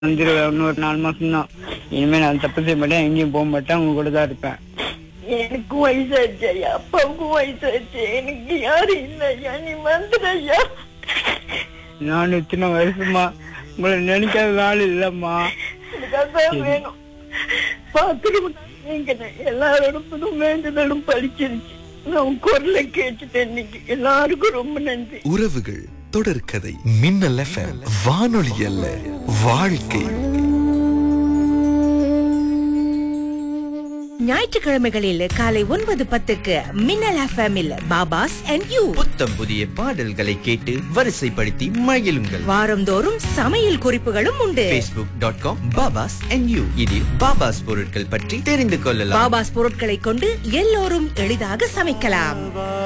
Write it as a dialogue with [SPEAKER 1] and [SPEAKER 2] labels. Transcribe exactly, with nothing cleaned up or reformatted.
[SPEAKER 1] வந்துருவேன். இன்னொரு நாலு மாசம் தான். இனிமே நான் தப்பு செய்ய மாட்டேன், எங்கேயும் போக மாட்டேன், உங்க கூட தான் இருப்பேன்.
[SPEAKER 2] எனக்கும் வயசாச்சு ஐயா, அப்பாவுக்கும் வயசாச்சு, எனக்கு யாரும் இல்லை ஐயா, நீ வந்துடு ஐயா.
[SPEAKER 1] நான் இத்தனை வருஷமா உங்களை நினைக்காத நாள் இல்லம்மா.
[SPEAKER 2] எனக்கு அதான் வேணும். பாத்துருவோம். எல்லாரோட வேண்டுதலும் பழிச்சிருச்சு. நான் குரலை கேட்டுட்டேன் இன்னைக்கு. எல்லாருக்கும் ரொம்ப நன்றி.
[SPEAKER 3] உறவுகள் தொடர்கதை. மின்னல் எஃப்எம் வானொலி அல்ல, வாழ்க்கை.
[SPEAKER 4] ஞாயிற்றுக்கிழமைகளில் காலை ஒன்பது பத்துக்கு மின்னல் எஃப்எம்மில் பாபாஸ் அண்ட் யூ
[SPEAKER 5] புத்தம் புதிய பாடல்களை கேட்டு வரிசைப்படுத்தி மகிழுங்கள்.
[SPEAKER 4] வாரந்தோறும் சமையல் குறிப்புகளும் உண்டு.
[SPEAKER 5] facebook டாட் காம் பாபாஸ் அண்ட் யூ இதில் பாபாஸ் பொருட்கள் பற்றி தெரிந்து கொள்ளலாம்.
[SPEAKER 4] பாபாஸ் பொருட்களை கொண்டு எல்லோரும் எளிதாக சமைக்கலாம்.